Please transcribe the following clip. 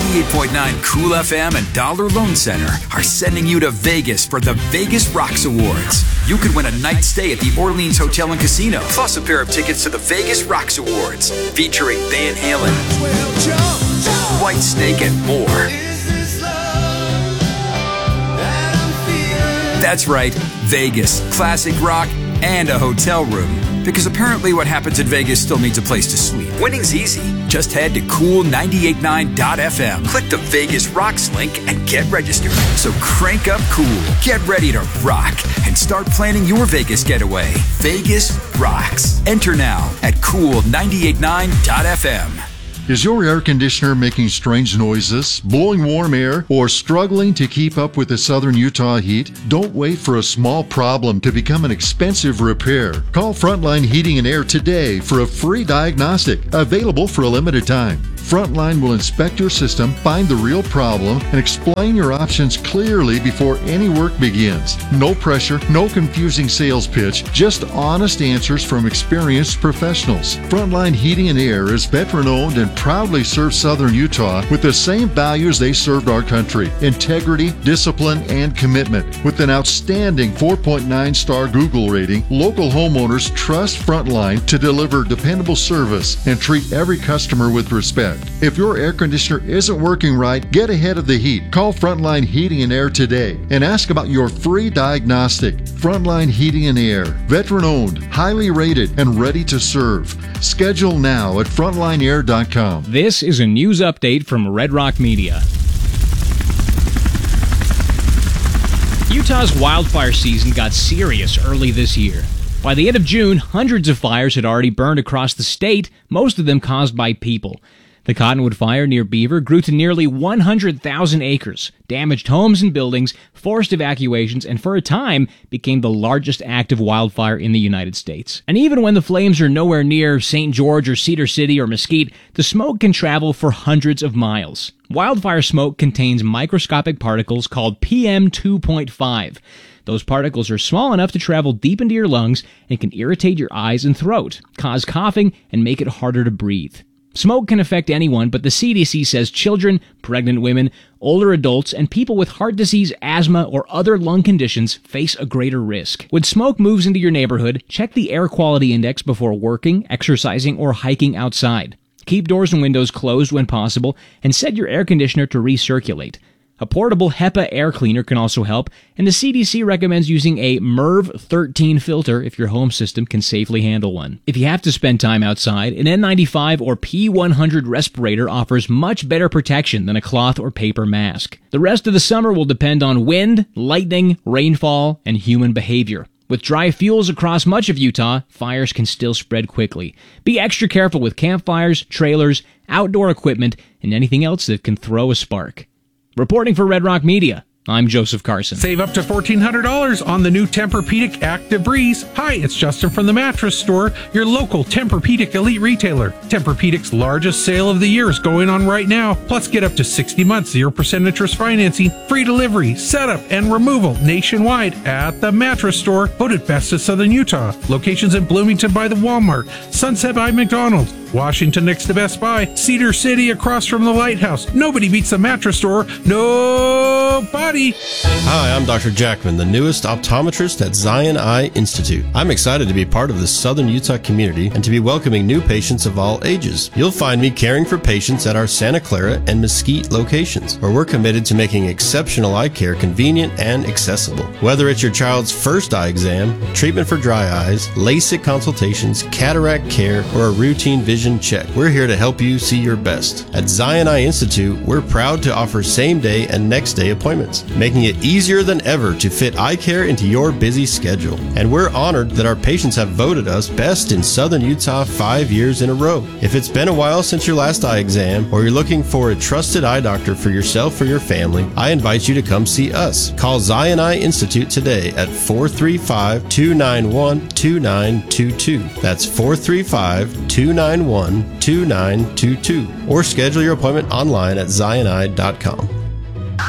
98.9 Cool FM and Dollar Loan Center are sending you to Vegas for the Vegas Rocks Awards. You could win a night stay at the Orleans Hotel and Casino, plus a pair of tickets to the Vegas Rocks Awards, featuring Van Halen, Whitesnake, and more. That's right, Vegas, classic rock, and a hotel room. Because apparently what happens in Vegas still needs a place to sleep. Winning's easy. Just head to cool989.fm. Click the Vegas Rocks link and get registered. So crank up cool, get ready to rock, and start planning your Vegas getaway. Vegas Rocks. Enter now at cool989.fm. Is your air conditioner making strange noises, blowing warm air, or struggling to keep up with the southern Utah heat? Don't wait for a small problem to become an expensive repair. Call Frontline Heating and Air today for a free diagnostic, available for a limited time. Frontline will inspect your system, find the real problem, and explain your options clearly before any work begins. No pressure, no confusing sales pitch, just honest answers from experienced professionals. Frontline Heating and Air is veteran-owned and proudly serves Southern Utah with the same values they served our country: integrity, discipline, and commitment. With an outstanding 4.9-star Google rating, local homeowners trust Frontline to deliver dependable service and treat every customer with respect. If your air conditioner isn't working right, get ahead of the heat. Call Frontline Heating and Air today and ask about your free diagnostic. Frontline Heating and Air, veteran-owned, highly rated, and ready to serve. Schedule now at frontlineair.com. This is a news update from Red Rock Media. Utah's wildfire season got serious early this year. By the end of June, hundreds of fires had already burned across the state, most of them caused by people. The Cottonwood Fire near Beaver grew to nearly 100,000 acres, damaged homes and buildings, forced evacuations, and for a time became the largest active wildfire in the United States. And even when the flames are nowhere near St. George or Cedar City or Mesquite, the smoke can travel for hundreds of miles. Wildfire smoke contains microscopic particles called PM2.5. Those particles are small enough to travel deep into your lungs and can irritate your eyes and throat, cause coughing, and make it harder to breathe. Smoke can affect anyone, but the CDC says children, pregnant women, older adults, and people with heart disease, asthma, or other lung conditions face a greater risk. When smoke moves into your neighborhood, check the air quality index before working, exercising, or hiking outside. Keep doors and windows closed when possible, and set your air conditioner to recirculate. A portable HEPA air cleaner can also help, and the CDC recommends using a MERV 13 filter if your home system can safely handle one. If you have to spend time outside, an N95 or P100 respirator offers much better protection than a cloth or paper mask. The rest of the summer will depend on wind, lightning, rainfall, and human behavior. With dry fuels across much of Utah, fires can still spread quickly. Be extra careful with campfires, trailers, outdoor equipment, and anything else that can throw a spark. Reporting for Red Rock Media, I'm Joseph Carson. Save up to $1,400 on the new Tempur-Pedic Active Breeze. Hi, it's Justin from the Mattress Store, your local Tempur-Pedic elite retailer. Tempur-Pedic's largest sale of the year is going on right now. Plus, get up to 60 months 0% interest financing, free delivery, setup, and removal nationwide at the Mattress Store. Voted best of Southern Utah. Locations in Bloomington by the Walmart, Sunset by McDonald's, Washington next to Best Buy, Cedar City across from the Lighthouse. Nobody beats the Mattress Store. Nobody. Hi, I'm Dr. Jackman, the newest optometrist at Zion Eye Institute. I'm excited to be part of the Southern Utah community and to be welcoming new patients of all ages. You'll find me caring for patients at our Santa Clara and Mesquite locations, where we're committed to making exceptional eye care convenient and accessible. Whether it's your child's first eye exam, treatment for dry eyes, LASIK consultations, cataract care, or a routine vision check, we're here to help you see your best. At Zion Eye Institute, we're proud to offer same-day and next-day appointments, making it easier than ever to fit eye care into your busy schedule. And we're honored that our patients have voted us best in Southern Utah 5 years in a row. If it's been a while since your last eye exam, or you're looking for a trusted eye doctor for yourself or your family, I invite you to come see us. Call Zion Eye Institute today at 435-291-2922. That's 435-291-2922. Or schedule your appointment online at zioneye.com.